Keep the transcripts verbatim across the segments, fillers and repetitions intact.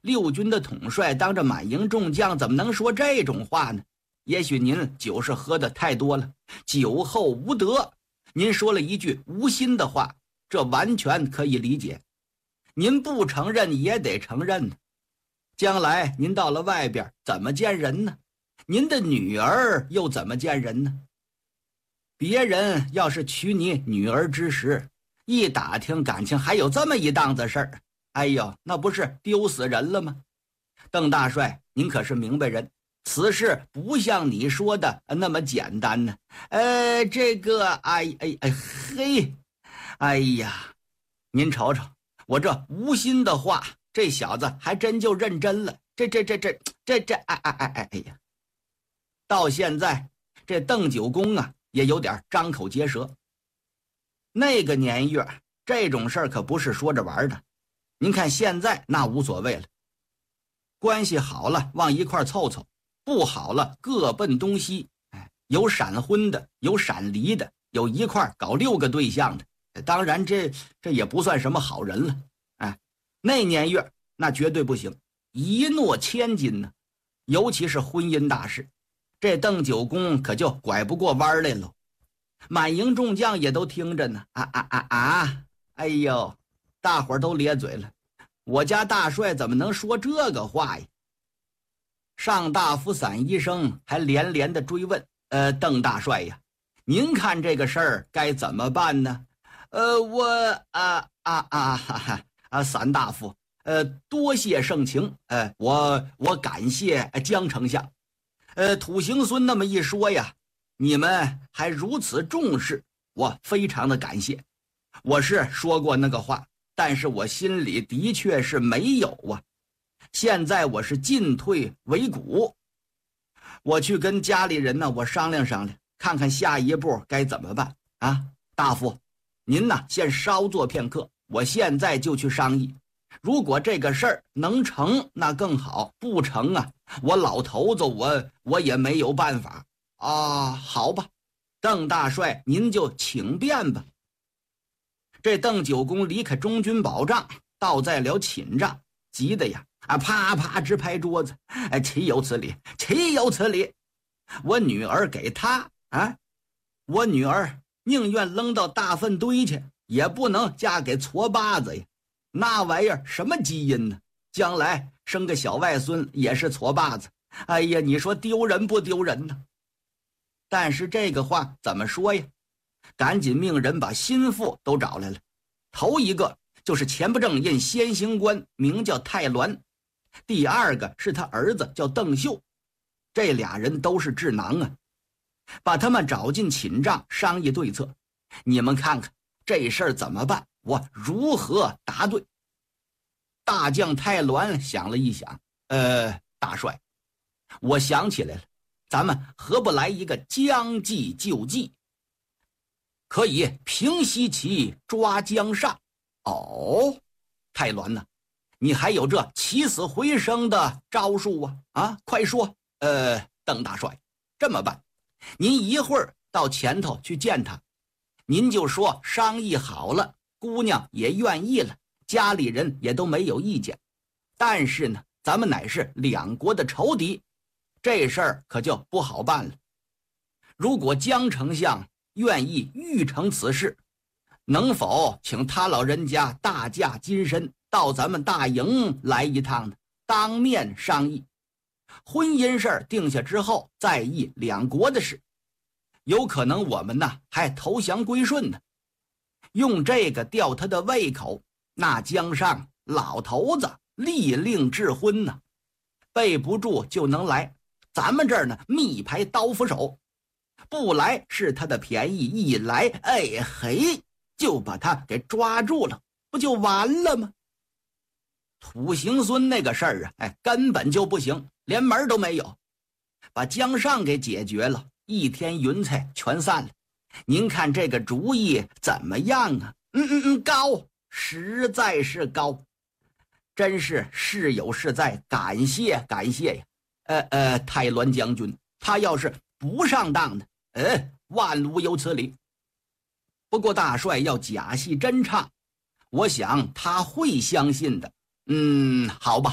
六军的统帅，当着满营众将，怎么能说这种话呢？也许您酒是喝的太多了，酒后无德，您说了一句无心的话，这完全可以理解。您不承认也得承认呢。将来您到了外边怎么见人呢？您的女儿又怎么见人呢？别人要是娶你女儿之时，一打听感情还有这么一档子事儿，哎呦，那不是丢死人了吗？邓大帅，您可是明白人，此事不像你说的那么简单呢。呃，这个，哎哎哎嘿，哎呀，您瞅瞅，我这无心的话，这小子还真就认真了。这这这这这这，哎哎哎哎哎呀！到现在，这邓九公啊，也有点张口结舌。那个年月，这种事儿可不是说着玩的。您看现在那无所谓了，关系好了往一块凑凑，不好了各奔东西。哎，有闪婚的，有闪离的，有一块搞六个对象的。当然这这也不算什么好人了。哎，那年月那绝对不行，一诺千金呢。尤其是婚姻大事，这邓九公可就拐不过弯来了。满营众将也都听着呢，啊啊啊啊！哎呦，大伙儿都咧嘴了。我家大帅怎么能说这个话呀？上大夫散医生还连连的追问：“呃，邓大帅呀，您看这个事儿该怎么办呢？”呃，我啊啊啊哈哈啊，散大夫，呃，多谢盛情，呃，我我感谢江丞相。呃，土行孙那么一说呀，你们还如此重视，我非常的感谢。我是说过那个话，但是我心里的确是没有啊。现在我是进退维谷，我去跟家里人呢，我商量商量，看看下一步该怎么办啊。大夫，您呢先稍坐片刻，我现在就去商议。如果这个事儿能成，那更好；不成啊，我老头子我我也没有办法啊。好吧，邓大帅您就请便吧。这邓九公离开中军保障，倒在了寝帐，急得呀啊啪啪直拍桌子，哎，岂有此理，岂有此理！我女儿给他啊，我女儿宁愿扔到大粪堆去，也不能嫁给矬把子呀。那玩意儿什么基因呢？将来生个小外孙也是矬把子。哎呀，你说丢人不丢人呢？但是这个话怎么说呀？赶紧命人把心腹都找来了。头一个就是前不正印先行官，名叫太鸾；第二个是他儿子叫邓秀。这俩人都是智囊啊，把他们找进寝帐商议对策。你们看看这事儿怎么办？我如何答对？大将太鸾想了一想，呃，大帅，我想起来了，咱们何不来一个将计就计？可以平西岐，抓江上。哦，太鸾呢？你还有这起死回生的招数啊？啊，快说！呃，邓大帅，这么办，您一会儿到前头去见他，您就说商议好了，姑娘也愿意了，家里人也都没有意见。但是呢，咱们乃是两国的仇敌，这事儿可就不好办了。如果江丞相愿意预成此事，能否请他老人家大驾金身到咱们大营来一趟呢？当面商议，婚姻事定下之后再议两国的事，有可能我们呢还投降归顺呢。用这个吊他的胃口，那江上老头子立令智昏呢，备不住就能来。咱们这儿呢密排刀斧手，不来是他的便宜，一来哎嘿就把他给抓住了，不就完了吗？土行孙那个事儿啊，哎，根本就不行，连门都没有。把江上给解决了，一天云彩全散了。您看这个主意怎么样啊？嗯嗯嗯，高，实在是高，真是事有事在，感谢感谢呀。呃呃，太鸾将军，他要是不上当的，呃，万无有此理。不过大帅要假戏真唱，我想他会相信的。嗯，好吧，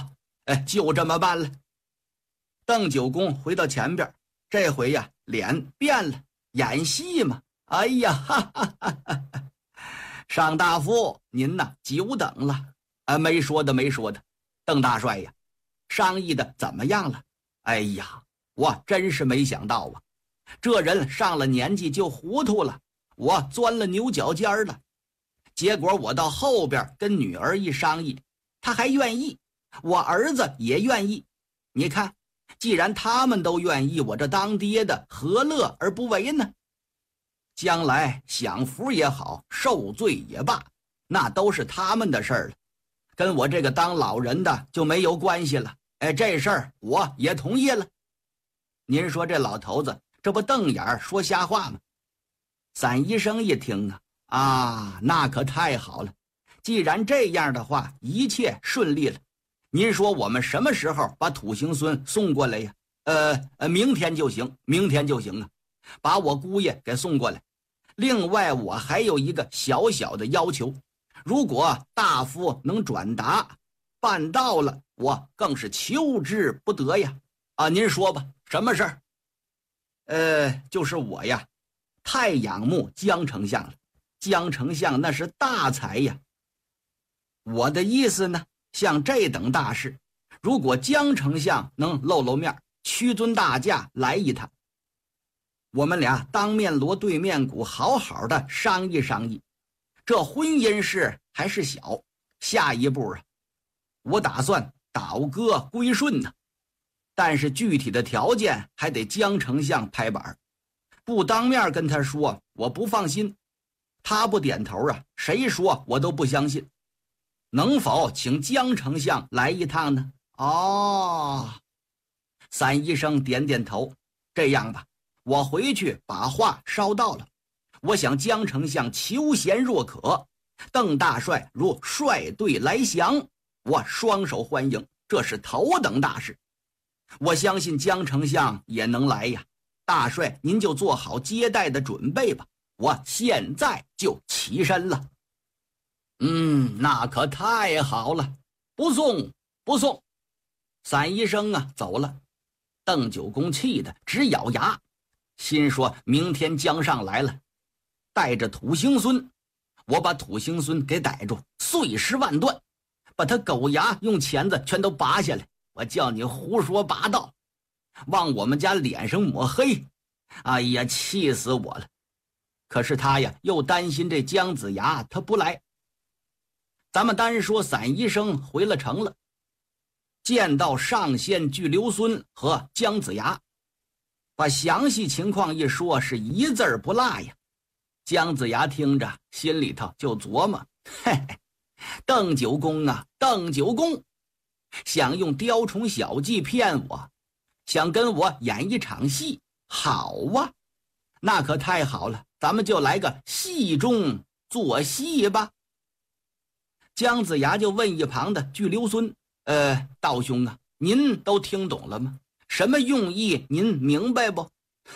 哎，就这么办了。邓九公回到前边，这回呀，脸变了，演戏嘛。哎呀，哈哈哈哈！上大夫，您呐，久等了。啊，没说的，没说的。邓大帅呀，商议的怎么样了？哎呀，我真是没想到啊，这人上了年纪就糊涂了，我钻了牛角尖儿了。结果我到后边跟女儿一商议，她还愿意，我儿子也愿意。你看，既然他们都愿意，我这当爹的何乐而不为呢？将来享福也好，受罪也罢，那都是他们的事儿了，跟我这个当老人的就没有关系了。哎，这事儿我也同意了。您说这老头子这不瞪眼说瞎话吗？散医生一听啊，啊，那可太好了！既然这样的话，一切顺利了。您说我们什么时候把土行孙送过来呀？呃呃，明天就行，明天就行啊！把我姑爷给送过来。另外，我还有一个小小的要求，如果大夫能转达办到了，我更是求之不得呀！啊，您说吧，什么事儿？呃，就是我呀，太仰慕江丞相了。江丞相那是大才呀。我的意思呢，像这等大事，如果江丞相能露露面，屈尊大驾来一趟，我们俩当面锣对面鼓，好好的商议商议。这婚姻事还是小，下一步啊，我打算倒戈归顺呢。但是具体的条件还得江丞相拍板，不当面跟他说，我不放心。他不点头啊，谁说我都不相信。能否请江丞相来一趟呢？哦，散医生点点头。这样吧，我回去把话捎到了。我想江丞相求贤若渴，邓大帅如率队来降，我双手欢迎，这是头等大事。我相信江丞相也能来呀。大帅您就做好接待的准备吧，我现在就起身了。嗯，那可太好了，不送不送。散医生啊走了。邓九公气得直咬牙，心说明天江上来了，带着土行孙，我把土行孙给逮住，碎尸万段，把他狗牙用钳子全都拔下来。我叫你胡说八道，往我们家脸上抹黑，哎呀，气死我了。可是他呀又担心这姜子牙他不来。咱们单说散医生回了城了，见到上仙巨留孙和姜子牙，把详细情况一说，是一字儿不落呀。姜子牙听着心里头就琢磨，嘿嘿，邓九公啊，邓九公想用雕虫小技骗我，想跟我演一场戏，好啊，那可太好了，咱们就来个戏中做戏吧。姜子牙就问一旁的巨留孙，呃，道兄啊，您都听懂了吗？什么用意您明白不？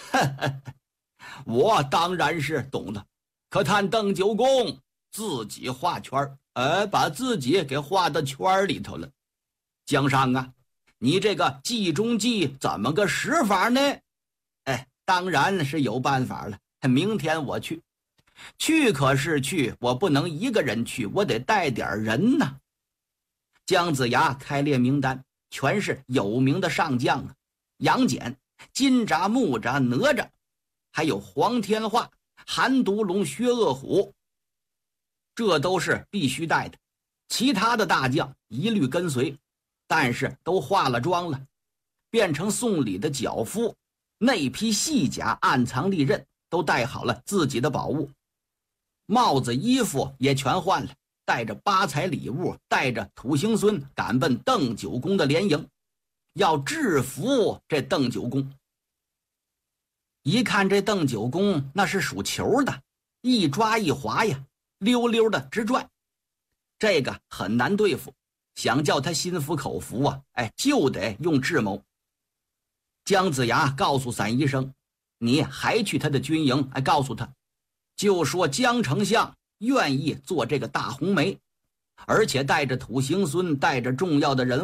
我当然是懂的，可叹邓九公自己画圈，呃，把自己给画到圈里头了。姜尚啊，你这个计中计怎么个使法呢？哎，当然是有办法了。明天我去，去可是去，我不能一个人去，我得带点人呐。姜子牙开列名单，全是有名的上将啊，杨戬、金吒、木吒、哪吒，还有黄天化、韩独龙、薛恶虎，这都是必须带的。其他的大将一律跟随，但是都化了妆了，变成送礼的脚夫，那批细甲暗藏利刃，都带好了自己的宝物，帽子衣服也全换了，带着八彩礼物，带着土行孙赶奔邓九公的连营，要制服这邓九公。一看这邓九公那是属球的，一抓一滑呀，溜溜的直转，这个很难对付，想叫他心服口服啊，哎，就得用智谋。姜子牙告诉散医生，你还去他的军营，哎，告诉他，就说姜丞相愿意做这个大红梅，而且带着土行孙，带着重要的人物，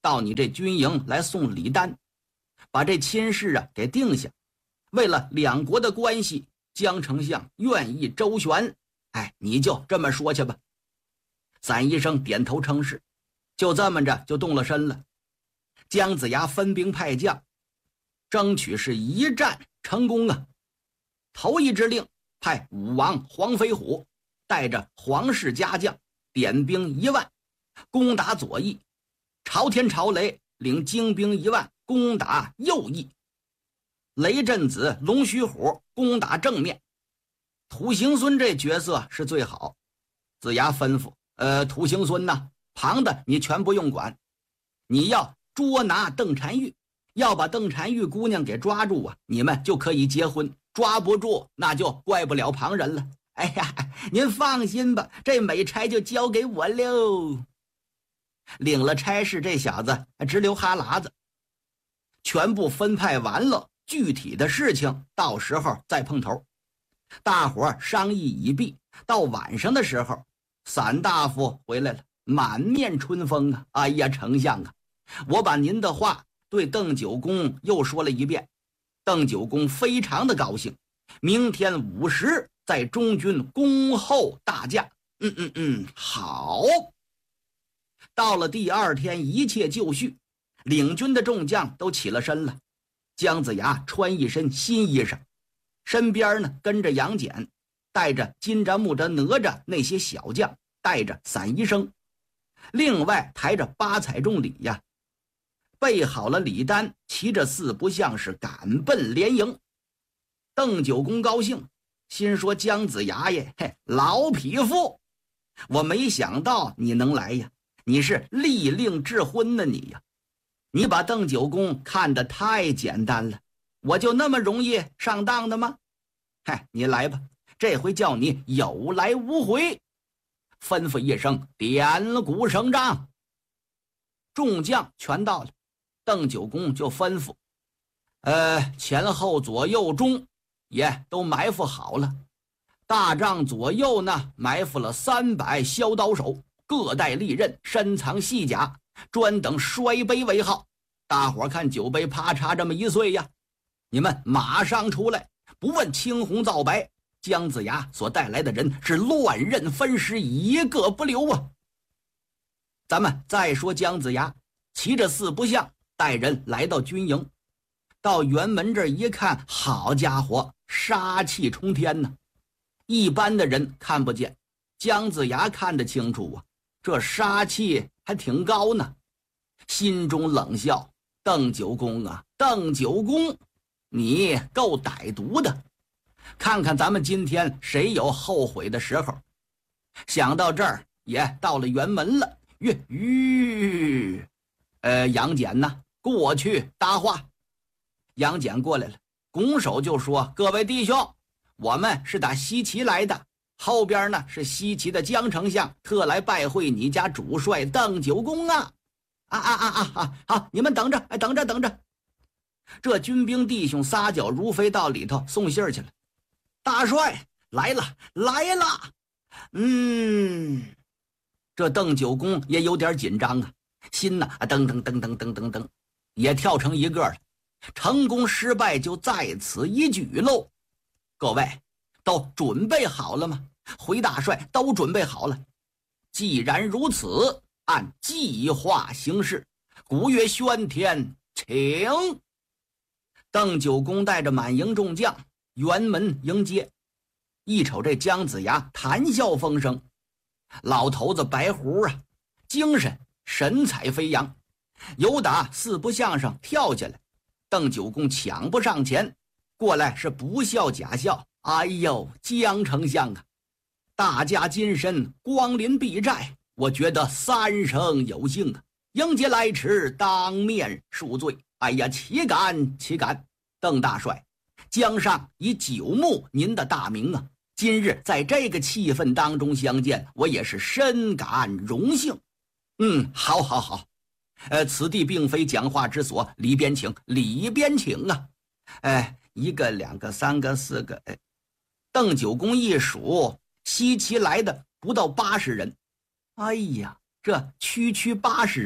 到你这军营来送礼单，把这亲事啊给定下。为了两国的关系，江丞相愿意周旋，哎，你就这么说去吧。散医生点头称是，就这么着就动了身了。姜子牙分兵派将，争取是一战成功啊。头一支令派武王黄飞虎带着皇室家将点兵一万攻打左翼，朝天朝雷领精兵一万攻打右翼，雷震子龙须虎攻打正面。土行孙这角色是最好，子牙吩咐呃，土行孙呐，旁的你全不用管，你要捉拿邓婵玉，要把邓婵玉姑娘给抓住啊，你们就可以结婚，抓不住那就怪不了旁人了。哎呀，您放心吧，这美差就交给我喽。领了差事，这小子直流哈喇子。全部分派完了，具体的事情到时候再碰头。大伙商议已毕，到晚上的时候，散大夫回来了，满面春风啊！哎呀，丞相啊，我把您的话对邓九公又说了一遍，邓九公非常的高兴，明天午时在中军恭候大驾。嗯嗯嗯，好。到了第二天，一切就绪，领军的众将都起了身了。姜子牙穿一身新衣裳，身边呢跟着杨戬，带着金吒、木吒、哪吒那些小将，带着散医生，另外抬着八彩重礼呀，备好了礼单，骑着四不像是赶奔连营。邓九公高兴，心说姜子牙耶，嘿，老匹夫，我没想到你能来呀，你是立令智昏呢你呀，你把邓九公看得太简单了，我就那么容易上当的吗？嗨，你来吧，这回叫你有来无回。吩咐一声，点鼓声仗。众将全到了，邓九公就吩咐呃，前后左右中也都埋伏好了，大帐左右呢埋伏了三百削刀手，各带利刃，深藏细甲，专等摔杯为号。大伙看酒杯啪嚓这么一碎呀，你们马上出来，不问青红皂白，姜子牙所带来的人是乱刃分尸，一个不留啊！咱们再说姜子牙骑着四不像带人来到军营，到辕门这一看，好家伙，杀气冲天呢！一般的人看不见，姜子牙看得清楚啊，这杀气还挺高呢。心中冷笑，邓九公啊，邓九公，你够歹毒的，看看咱们今天谁有后悔的时候。想到这儿，也到了辕门了。吁吁，呃，杨戬呢，过去搭话。杨戬过来了，拱手就说：“各位弟兄，我们是打西岐来的，后边呢是西岐的姜丞相，特来拜会你家主帅邓九公啊！啊啊啊啊啊！好，你们等着，哎，等着等着。”这军兵弟兄撒脚如飞到里头送信去了。大帅来了，来了。嗯，这邓九公也有点紧张啊，心呐啊噔噔噔噔噔噔噔，也跳成一个了。成功失败就在此一举喽。各位都准备好了吗？回大帅，都准备好了。既然如此，按计划行事。鼓乐喧天，请。邓九公带着满营众将辕门迎接。一瞅这姜子牙谈笑风生，老头子白胡啊，精神神采飞扬，由打四不像上跳下来。邓九公抢不上前，过来是不笑假笑。哎呦，姜丞相啊，大驾金身，光临敝寨，我觉得三生有幸啊，迎接来迟，当面恕罪。哎呀，岂敢岂敢！邓大帅，姜上以久慕您的大名啊，今日在这个气氛当中相见，我也是深感荣幸。嗯，好好好。呃，此地并非讲话之所，里边请，里边请啊！哎，一个、两个、三个、四个，哎，邓九公一数，西岐来的不到八十人。哎呀，这区区八十人，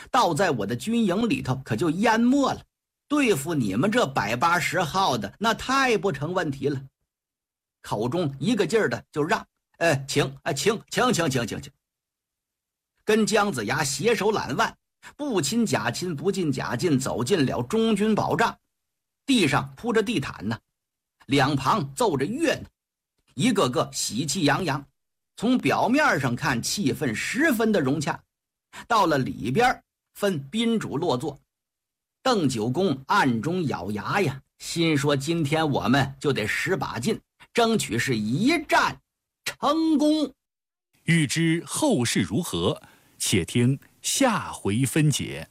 倒在我的军营里头可就淹没了。对付你们这百八十号的，那太不成问题了。口中一个劲儿的就让，哎，请，哎，请，请，请，请，请，请。跟姜子牙携手揽腕，不亲假亲，不近假近，走进了中军宝帐。地上铺着地毯呢，两旁奏着乐呢，一个个喜气洋洋。从表面上看，气氛十分的融洽。到了里边，分宾主落座。邓九公暗中咬牙呀，心说今天我们就得使把劲，争取是一战成功。 欲知后事如何，且听下回分解。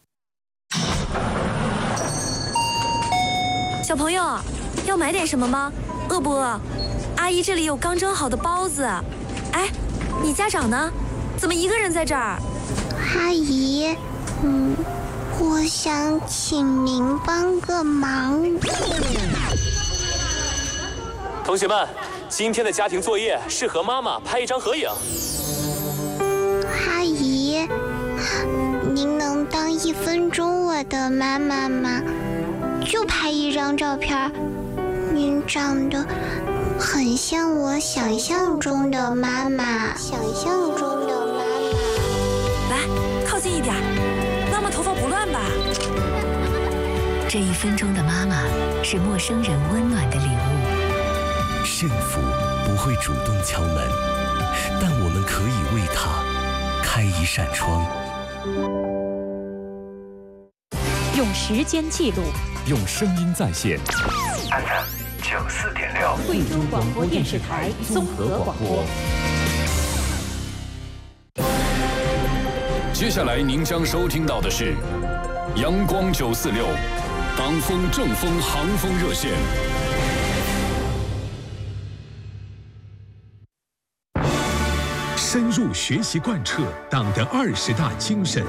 小朋友，要买点什么吗？饿不饿？阿姨这里有刚蒸好的包子。哎，你家长呢？怎么一个人在这儿？ 阿姨，嗯，我想请您帮个忙。 同学们，今天的家庭作业是和妈妈拍一张合影。 阿姨，您能当一分钟我的妈妈吗？就拍一张照片，您长得很像我想象中的妈妈。想象中的妈妈。 来，靠近一点，妈妈头发不乱吧？ 这一分钟的妈妈是陌生人温暖的礼物。 幸福不会主动敲门，但我们可以为它开一扇窗。 用时间记录， 用声音再现。 F M 九四点六， 贵州广播电视台综合广播。 接下来您将收听到的是阳光九四六党风正风航风热线。 深入学习贯彻党的二十大精神。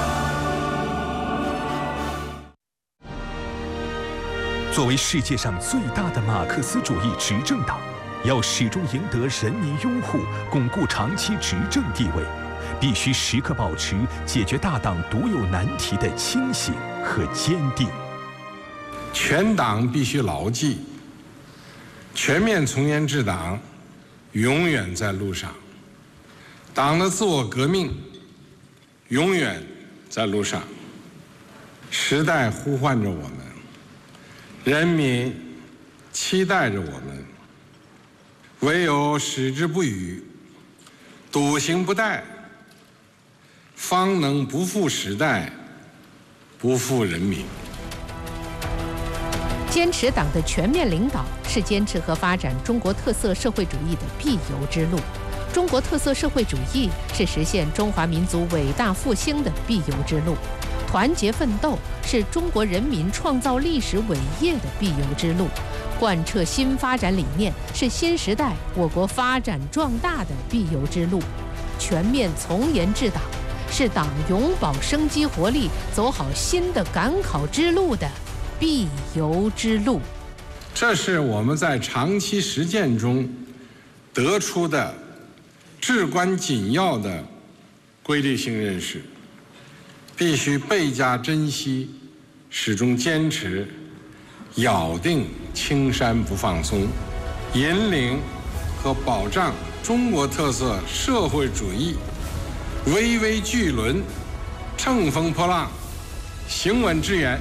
作为世界上最大的马克思主义执政党，要始终赢得人民拥护，巩固长期执政地位，必须时刻保持解决大党独有难题的清醒和坚定。 全党必须牢记，全面从严治党永远在路上，党的自我革命永远在路上。时代呼唤着我们，人民期待着我们，唯有矢志不渝，笃行不怠，方能不负时代，不负人民。 坚持党的全面领导，是坚持和发展中国特色社会主义的必由之路。中国特色社会主义是实现中华民族伟大复兴的必由之路。团结奋斗是中国人民创造历史伟业的必由之路。贯彻新发展理念是新时代我国发展壮大的必由之路。全面从严治党是党永葆生机活力，走好新的赶考之路的必由之路。 这是我们在长期实践中得出的至关紧要的规律性认识，必须倍加珍惜，始终坚持，咬定青山不放松，引领和保障中国特色社会主义巍巍巨轮乘风破浪，行稳致远。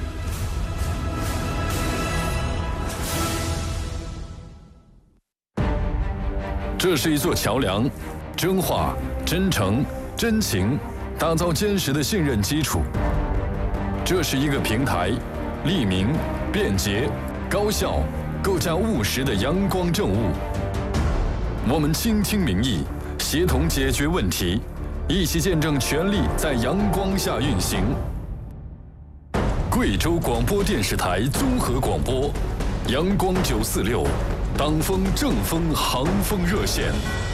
这是一座桥梁，真话、真诚、真情，打造坚实的信任基础。这是一个平台，利民、便捷、高效，构架务实的阳光政务。我们倾听民意，协同解决问题，一起见证权力在阳光下运行。贵州广播电视台综合广播，阳光九四六。党风正风航风热线。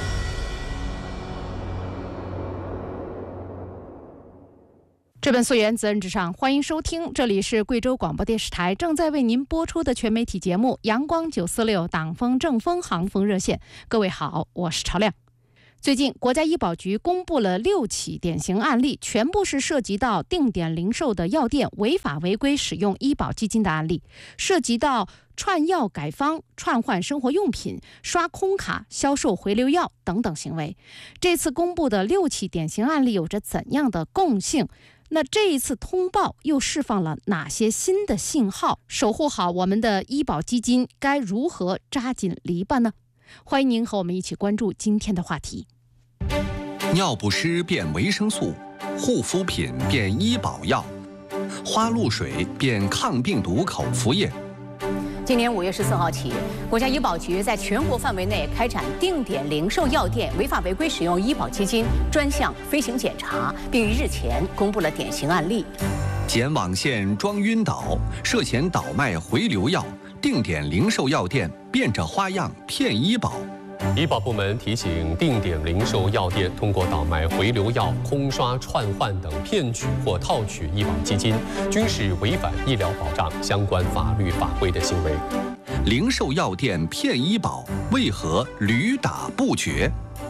这本溯源责任至上，欢迎收听，这里是贵州广播电视台正在为您播出的全媒体节目《阳光九四六党风正风航风热线》。各位好，我是朝亮。 最近，国家医保局公布了六起典型案例，全部是涉及到定点零售的药店违法违规使用医保基金的案例，涉及到串药改方、串换生活用品、刷空卡、销售回流药等等行为。这次公布的六起典型案例有着怎样的共性？那这一次通报又释放了哪些新的信号？守护好我们的医保基金，该如何扎紧篱笆呢？欢迎您和我们一起关注今天的话题。 尿不湿变维生素，护肤品变医保药，花露水变抗病毒口服液。 今年五月十四号起，国家医保局在全国范围内开展定点零售药店违法违规使用医保基金专项飞行检查，并于日前公布了典型案例。 剪网线装晕倒，涉嫌倒卖回流药，定点零售药店变着花样骗医保。 医保部门提醒定点零售药店通过倒卖回流药、空刷、串换等骗取或套取医保基金，均是违反医疗保障相关法律法规的行为。 零售药店骗医保，为何屡打不绝？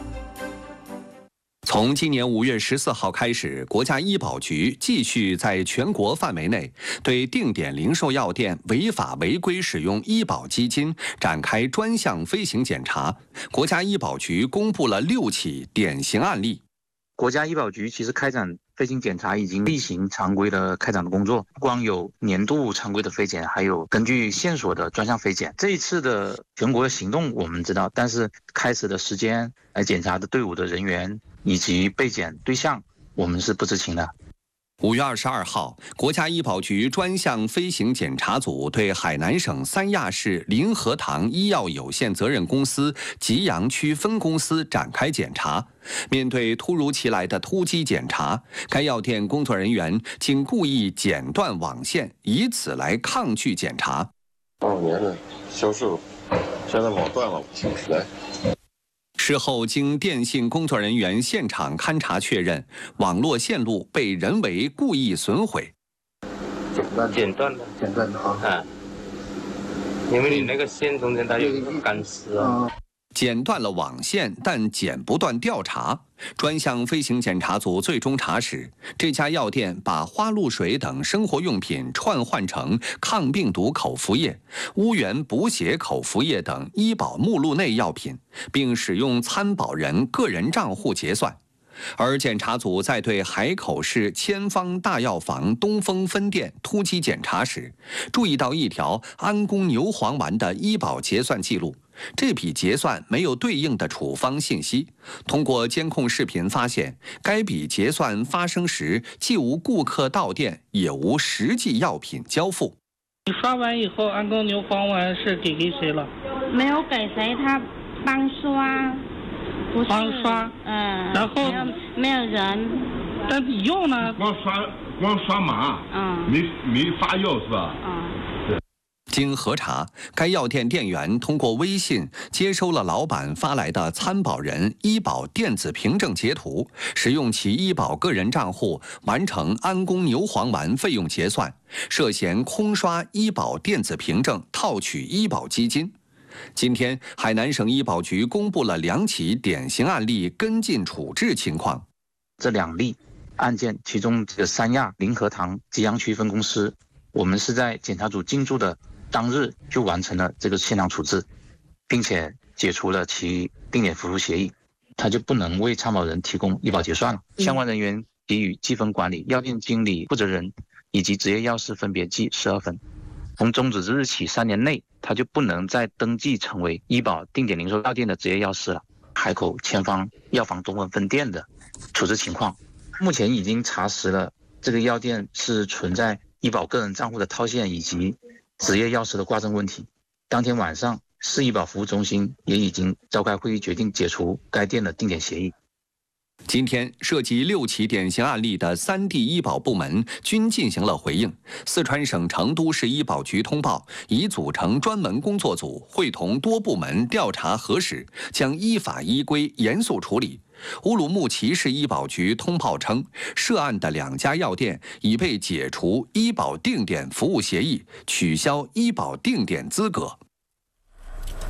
从今年五月十四号开始，国家医保局继续在全国范围内对定点零售药店违法违规使用医保基金展开专项飞行检查。国家医保局公布了六起典型案例。 国家医保局其实开展飞行检查已经例行常规的开展的工作，不光有年度常规的飞检，还有根据线索的专项飞检。这一次的全国的行动我们知道，但是开始的时间、来检查的队伍的人员以及被检对象，我们是不知情的。 五月二十二号，国家医保局专项飞行检查组对海南省三亚市林和堂医药有限责任公司吉阳区分公司展开检查。面对突如其来的突击检查，该药店工作人员竟故意剪断网线，以此来抗拒检查。 二五年的销售，现在网断了，来。 事后，经电信工作人员现场勘查确认，网络线路被人为故意损毁。 剪断的，剪断的啊！啊，因为你那个线中间它有一个钢丝啊。 剪断了网线，但剪不断调查。专项飞行检查组最终查实，这家药店把花露水等生活用品串换成抗病毒口服液、乌源补血口服液等医保目录内药品，并使用参保人个人账户结算。而检查组在对海口市千方大药房东风分店突击检查时，注意到一条安宫牛黄丸的医保结算记录。这笔结算没有对应的处方信息。通过监控视频发现，该笔结算发生时既无顾客到店，也无实际药品交付。 你刷完以后，安宫牛黄丸是给给谁了？ 没有给谁，他帮刷，不是帮刷。 嗯， 然后没有没有人。 但你用呢？ 光刷光刷码， 嗯， 没没发药是吧？ 嗯。 经核查，该药店店员通过微信接收了老板发来的参保人医保电子凭证截图，使用其医保个人账户完成安宫牛黄丸费用结算，涉嫌空刷医保电子凭证套取医保基金。今天，海南省医保局公布了两起典型案例跟进处置情况。 这两例案件，其中这个三亚林和堂吉阳区分公司，我们是在检查组进驻的当日就完成了这个现场处置，并且解除了其定点服务协议，他就不能为参保人提供医保结算了。相关人员给予记分管理、药店经理、负责人以及执业药师分别记十二分。从终止之日起三年内，他就不能再登记成为医保定点零售药店的执业药师了。海口千方药房东风分店的处置情况，目前已经查实了这个药店是存在医保个人账户的套现以及执业药师的挂证问题。当天晚上，市医保服务中心也已经召开会议，决定解除该店的定点协议。 今天，涉及六起典型案例的三地医保部门均进行了回应。四川省成都市医保局通报，已组成专门工作组，会同多部门调查核实，将依法依规严肃处理。乌鲁木齐市医保局通报称，涉案的两家药店已被解除医保定点服务协议，取消医保定点资格。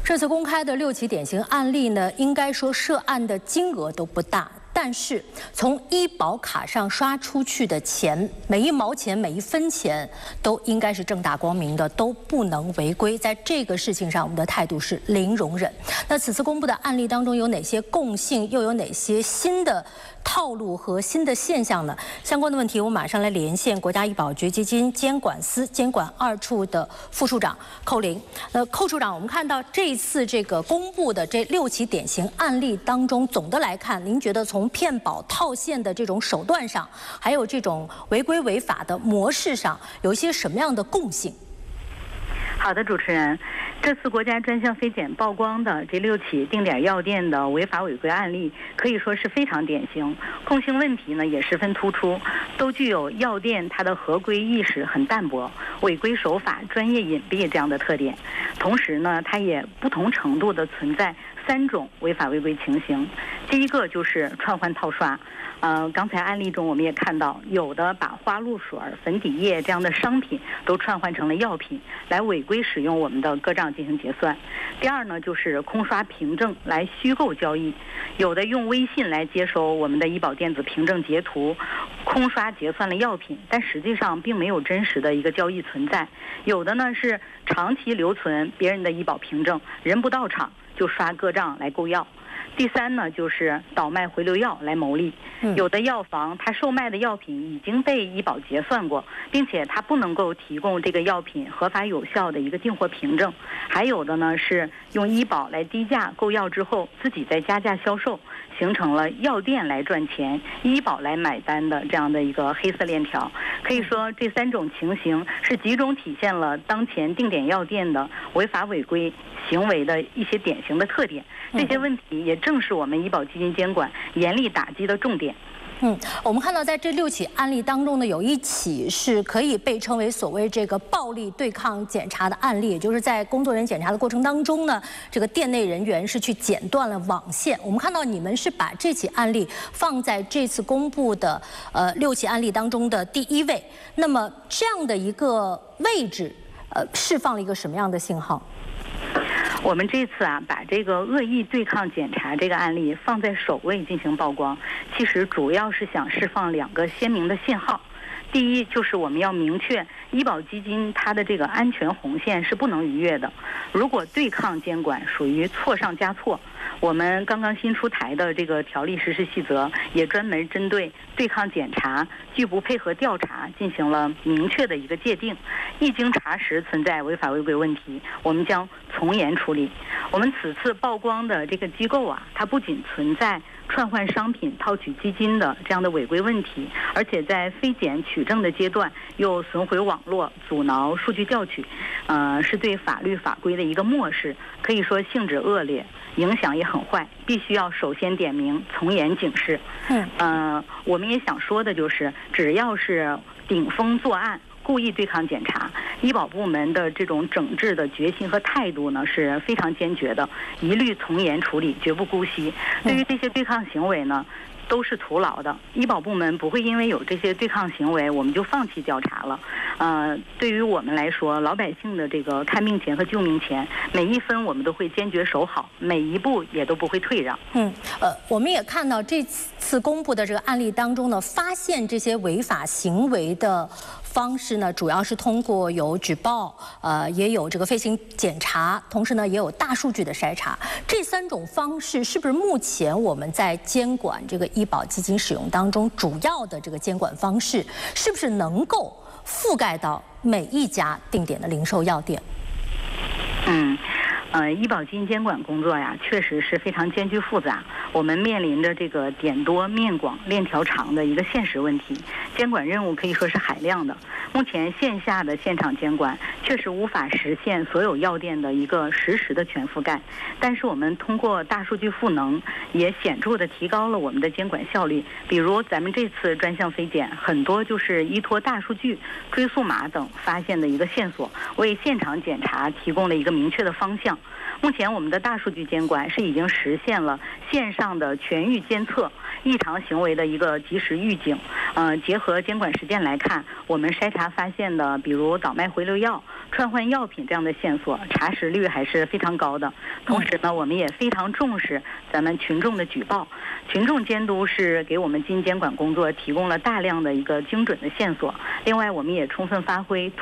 这次公开的六起典型案例呢，应该说涉案的金额都不大。 但是从医保卡上刷出去的钱，每一毛钱、每一分钱，都应该是正大光明的，都不能违规。在这个事情上，我们的态度是零容忍。那此次公布的案例当中有哪些共性，又有哪些新的套路和新的现象呢？相关的问题，我马上来连线国家医保局基金监管司监管二处的副处长寇林。呃，寇处长，我们看到这一次这个公布的这六起典型案例当中，总的来看，您觉得从 从骗保套现的这种手段上，还有这种违规违法的模式上，有一些什么样的共性？ 好的，主持人，这次国家专项非检曝光的这六起定点药店的违法违规案例，可以说是非常典型，共性问题呢也十分突出，都具有药店它的合规意识很淡薄、违规手法专业隐蔽这样的特点。同时呢，它也不同程度的存在 三种违法违规情形，第一个就是串换套刷。呃，刚才案例中我们也看到，有的把花露水、粉底液这样的商品都串换成了药品，来违规使用我们的个账进行结算。第二呢，就是空刷凭证来虚构交易，有的用微信来接收我们的医保电子凭证截图，空刷结算了药品，但实际上并没有真实的一个交易存在。有的呢是长期留存别人的医保凭证，人不到场 就刷个账来购药。第三呢，就是倒卖回流药来牟利。有的药房它售卖的药品已经被医保结算过，并且它不能够提供这个药品合法有效的一个进货凭证。还有的呢是用医保来低价购药之后，自己再加价销售，形成了药店来赚钱、医保来买单的这样的一个黑色链条。可以说，这三种情形是集中体现了当前定点药店的违法违规行为的一些典型的特点。这些问题也正是我们医保基金监管严厉打击的重点。 嗯，我们看到在这六起案例当中呢，有一起是可以被称为所谓这个暴力对抗检查的案例，也就是在工作人员检查的过程当中呢，这个店内人员是去剪断了网线。我们看到你们是把这起案例放在这次公布的呃六起案例当中的第一位。那么这样的一个位置，呃，释放了一个什么样的信号？ 我们这次啊，把这个恶意对抗检查这个案例放在首位进行曝光，其实主要是想释放两个鲜明的信号。第一，就是我们要明确医保基金它的这个安全红线是不能逾越的。如果对抗监管属于错上加错，我们刚刚新出台的这个条例实施细则也专门针对对抗检查、拒不配合调查进行了明确的一个界定。一经查实存在违法违规问题，我们将从严处理。我们此次曝光的这个机构啊，它不仅存在 串换商品套取基金的这样的违规问题，而且在非检取证的阶段又损毁网络、阻挠数据调取，呃，是对法律法规的一个漠视，可以说性质恶劣，影响也很坏，必须要首先点名，从严警示。嗯，呃，我们也想说的就是，只要是顶风作案、 故意对抗检查，医保部门的这种整治的决心和态度呢是非常坚决的，一律从严处理，绝不姑息。对于这些对抗行为呢， 都是徒劳的，医保部门不会因为有这些对抗行为，我们就放弃调查了。呃，对于我们来说，老百姓的这个看病钱和救命钱，每一分我们都会坚决守好，每一步也都不会退让。 嗯，呃，我们也看到这次公布的这个案例当中呢，发现这些违法行为的 方式呢，主要是通过有举报，呃，也有这个飞行检查，同时呢，也有大数据的筛查。这三种方式是不是目前我们在监管这个医保基金使用当中主要的这个监管方式？是不是能够覆盖到每一家定点的零售药店？ 嗯。 呃，医保基金监管工作呀，确实是非常艰巨复杂。我们面临着这个点多面广、链条长的一个现实问题，监管任务可以说是海量的。目前线下的现场监管确实无法实现所有药店的一个实时的全覆盖，但是我们通过大数据赋能，也显著的提高了我们的监管效率。比如咱们这次专项非检，很多就是依托大数据、追溯码等发现的一个线索，为现场检查提供了一个明确的方向。 目前我们的大数据监管是已经实现了线上的全域监测， 异常行为的一个及时预警。呃，结合监管实践来看，我们筛查发现的，比如倒卖回流药、串换药品这样的线索，查实率还是非常高的。同时呢，我们也非常重视咱们群众的举报，群众监督是给我们经监管工作提供了大量的一个精准的线索。另外，我们也充分发挥